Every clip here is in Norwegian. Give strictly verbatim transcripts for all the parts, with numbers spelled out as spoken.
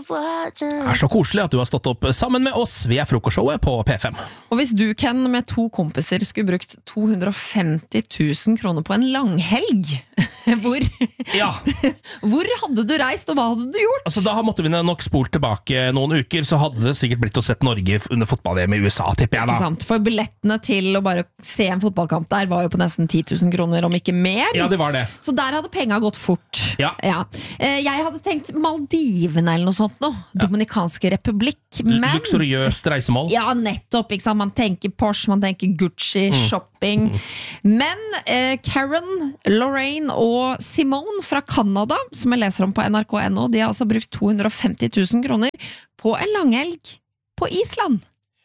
Det er så koselig at du har stått opp sammen med oss. Vi er frokostshowet på P fem. Og hvis du, Ken, med to kompiser skulle brukt to hundre og femti tusen kroner på en langhelg, hvor, ja. hvor hadde du reist, og hva hadde du gjort? Altså, da måtte vi nok spolt tilbake noen uker, så hadde det sikkert blitt å sett Norge under fotball-V M i U S A, tipper jeg da. Ikke sant? For billettene til å bare se en fotballkamp der var jo på nesten ti tusen kroner, om ikke mer. Ja, det var det. Så der hadde penga gått fort. Ja. Ja. Jeg hadde tenkt Maldivene eller noe sånt nå. Dominikanske republikk. Men, luksuriøst reisemål. Ja, nettopp. Ikke sant? Man tenker Porsche, man tenker Gucci, mm. shopping. Mm. Men eh, Karen, Lorraine og Simone fra Canada, som jeg leser om på N R K punktum N O, de har altså brukt to hundre og femti tusen kroner på en langhelg på Island.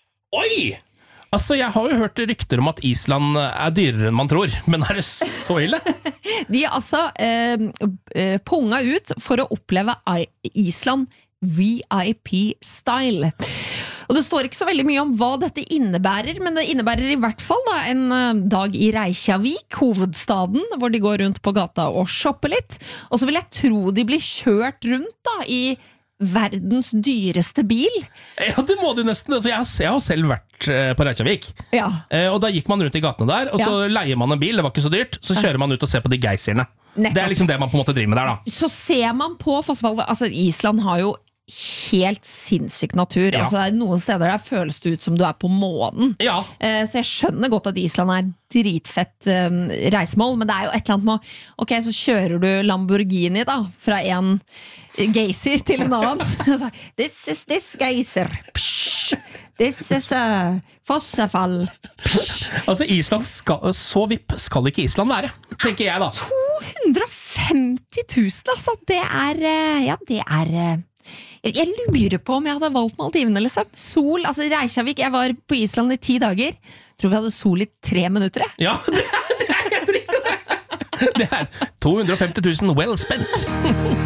Oi! Altså, jeg har jo hørt rykter om at Island er dyrere enn man tror, men er det så ille? De er altså eh, eh, punga ut for å oppleve Island V I P-style. Og det står ikke så veldig mye om hva dette innebærer, men det innebærer i hvert fall da, en dag i Reykjavik, hovedstaden, hvor de går rundt på gata og shopper litt. Og så vil jeg tro de blir kjørt rundt da, i verdens dyreste bil. Ja, det må de nesten. Altså, jeg, har, jeg har selv vært eh, på Reykjavik. Ja. Eh, og da gikk man rundt i gatene der, og så ja. leier man en bil, det var ikke så dyrt, så kjører man ut og ser på de geysirene. Nettopp. Det er liksom det man på en måte driver med der da. Så ser man på Fossvoll, altså Island har jo helt sinnssyk natur. Ja. Altså, det er noen steder der føles det ut som du er på månen. Ja. Eh, så jeg skjønner godt at Island er dritfett um, reisemål, men det er jo et eller annet med ok, så kjører du Lamborghini da, fra en geysir til en annen. This is this geysir. Psh. This is a fossefall. Psh. Altså, Island skal, så vipp skal ikke Island være, tenker jeg da. to hundre og femti tusen, altså. Det er, ja, det er jeg lurer på om jeg hadde valgt Maldivene liksom. Sol, altså Reykjavik, jeg var på Island i ti dager. Tror vi hadde sol i tre minutter. Ja, det er, det er helt riktig det. Det er to hundre og femti tusen well spent.